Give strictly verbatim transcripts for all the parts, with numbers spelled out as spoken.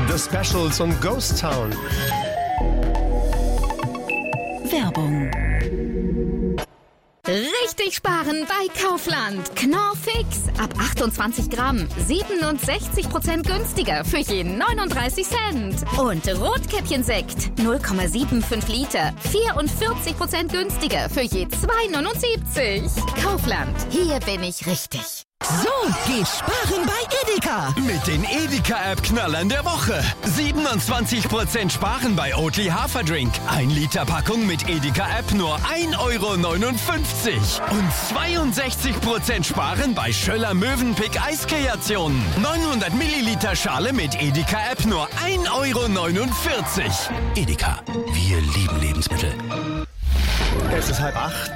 The Specials und Ghost Town. Werbung. Richtig sparen bei Kaufland. Knorr Fix. Ab achtundzwanzig Gramm. siebenundsechzig Prozent günstiger für je neununddreißig Cent. Und Rotkäppchensekt. null Komma fünfundsiebzig Liter. vierundvierzig Prozent günstiger für je zwei neunundsiebzig. Kaufland. Hier bin ich richtig. So, geh sparen bei Edeka. Mit den Edeka-App-Knallern der Woche. siebenundzwanzig Prozent sparen bei Oatly Haferdrink. ein Liter Packung mit Edeka-App nur ein Euro neunundfünfzig. Und zweiundsechzig Prozent sparen bei Schöller Mövenpick Eiskreationen. neunhundert Milliliter Schale mit Edeka-App nur ein Euro neunundvierzig. Edeka, wir lieben Lebensmittel. Es ist halb acht.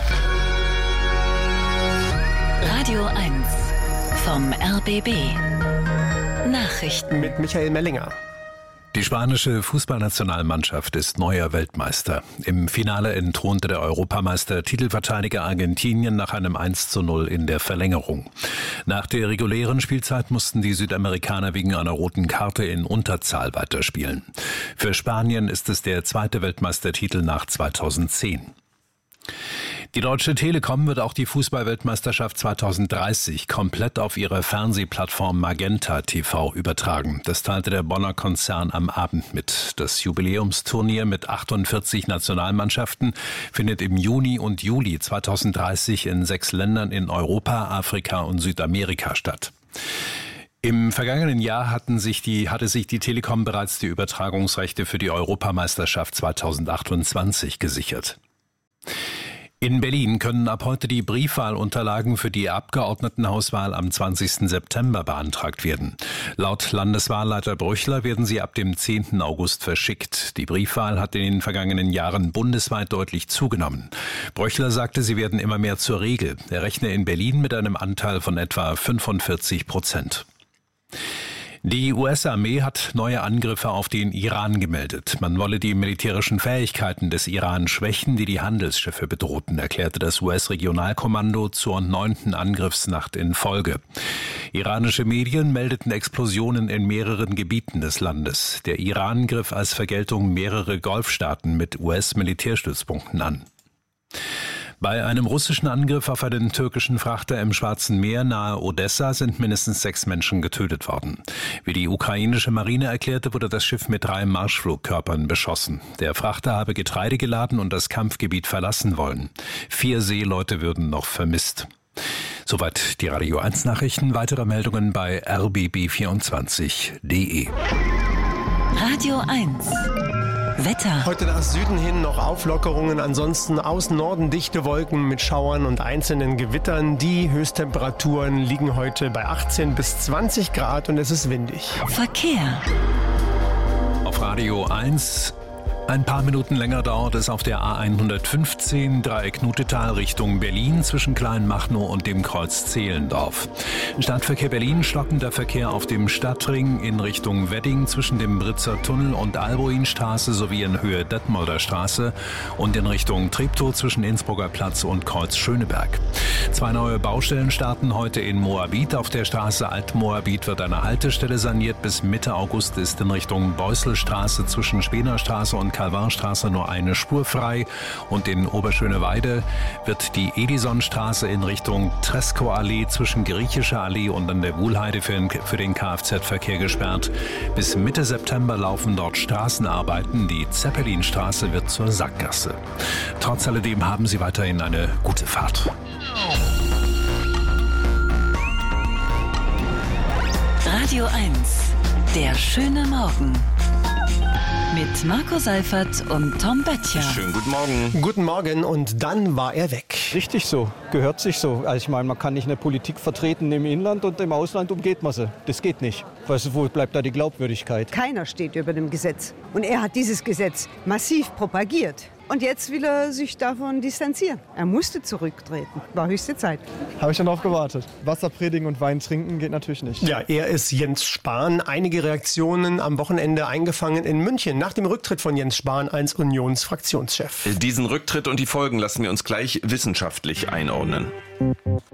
Radio eins vom R B B. Nachrichten Mit Michael Mellinger. Die spanische Fußballnationalmannschaft ist neuer Weltmeister. Im Finale entthronte der Europameister Titelverteidiger Argentinien nach einem eins zu null in der Verlängerung. Nach der regulären Spielzeit mussten die Südamerikaner wegen einer roten Karte in Unterzahl weiterspielen. Für Spanien ist es der zweite Weltmeistertitel nach zweitausendzehn. Die Deutsche Telekom wird auch die Fußball-Weltmeisterschaft zweitausenddreißig komplett auf ihrer Fernsehplattform Magenta T V übertragen. Das teilte der Bonner Konzern am Abend mit. Das Jubiläumsturnier mit achtundvierzig Nationalmannschaften findet im Juni und Juli zweitausenddreißig in sechs Ländern in Europa, Afrika und Südamerika statt. Im vergangenen Jahr hatten sich die, hatte sich die Telekom bereits die Übertragungsrechte für die Europameisterschaft zweitausendachtundzwanzig gesichert. In Berlin können ab heute die Briefwahlunterlagen für die Abgeordnetenhauswahl am zwanzigsten September beantragt werden. Laut Landeswahlleiter Brüchler werden sie ab dem zehnten August verschickt. Die Briefwahl hat in den vergangenen Jahren bundesweit deutlich zugenommen. Brüchler sagte, sie werden immer mehr zur Regel. Er rechne in Berlin mit einem Anteil von etwa fünfundvierzig Prozent. Die U S-Armee hat neue Angriffe auf den Iran gemeldet. Man wolle die militärischen Fähigkeiten des Iran schwächen, die die Handelsschiffe bedrohten, erklärte das U S-Regionalkommando zur neunten Angriffsnacht in Folge. Iranische Medien meldeten Explosionen in mehreren Gebieten des Landes. Der Iran griff als Vergeltung mehrere Golfstaaten mit U S-Militärstützpunkten an. Bei einem russischen Angriff auf einen türkischen Frachter im Schwarzen Meer nahe Odessa sind mindestens sechs Menschen getötet worden. Wie die ukrainische Marine erklärte, wurde das Schiff mit drei Marschflugkörpern beschossen. Der Frachter habe Getreide geladen und das Kampfgebiet verlassen wollen. Vier Seeleute würden noch vermisst. Soweit die Radio eins Nachrichten. Weitere Meldungen bei r b b vierundzwanzig punkt d e. Radio eins. Wetter. Heute nach Süden hin noch Auflockerungen, ansonsten aus Norden dichte Wolken mit Schauern und einzelnen Gewittern. Die Höchsttemperaturen liegen heute bei achtzehn bis zwanzig Grad und es ist windig. Verkehr. Auf Radio eins. Ein paar Minuten länger dauert es auf der A hundertfünfzehn Dreieck Nutetal Richtung Berlin zwischen Kleinmachnow und dem Kreuz Zehlendorf. Stadtverkehr Berlin, stockender Verkehr auf dem Stadtring in Richtung Wedding zwischen dem Britzer Tunnel und Alboinstraße sowie in Höhe Detmolder Straße und in Richtung Treptow zwischen Innsbrucker Platz und Kreuz Schöneberg. Zwei neue Baustellen starten heute in Moabit. Auf der Straße Alt-Moabit wird eine Haltestelle saniert. Bis Mitte August ist in Richtung Beusselstraße zwischen Spenerstraße und Kalvarstraße nur eine Spur frei und in Oberschöneweide wird die Edisonstraße in Richtung Tresco-Allee zwischen Griechischer Allee und an der Wuhlheide für den, für den Kfz-Verkehr gesperrt. Bis Mitte September laufen dort Straßenarbeiten. Die Zeppelinstraße wird zur Sackgasse. Trotz alledem haben Sie weiterhin eine gute Fahrt. Radio eins. Der schöne Morgen. Mit Marco Seifert und Tom Böttcher. Schönen guten Morgen. Guten Morgen und dann war er weg. Richtig so, gehört sich so. Also ich meine, man kann nicht eine Politik vertreten im Inland und im Ausland umgeht man sie. Das geht nicht. Weißt du, wo bleibt da die Glaubwürdigkeit? Keiner steht über dem Gesetz. Und er hat dieses Gesetz massiv propagiert. Und jetzt will er sich davon distanzieren. Er musste zurücktreten. War höchste Zeit. Habe ich schon drauf gewartet. Wasser predigen und Wein trinken geht natürlich nicht. Ja, er ist Jens Spahn. Einige Reaktionen am Wochenende eingefangen in München nach dem Rücktritt von Jens Spahn als Unionsfraktionschef. Diesen Rücktritt und die Folgen lassen wir uns gleich wissenschaftlich einordnen.